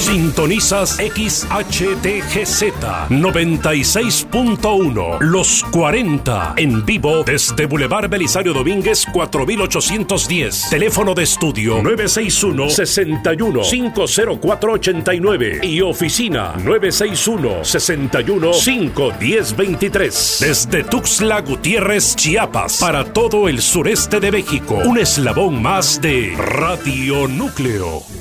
Sintonizas XHTGZ 96.1 Los 40 en vivo desde Boulevard Belisario Domínguez 4810. Teléfono de estudio 961-61-50489 y oficina 961-61-51023. Desde Tuxtla Gutiérrez, Chiapas, para todo el sureste de México. Un eslabón más de Radio Núcleo.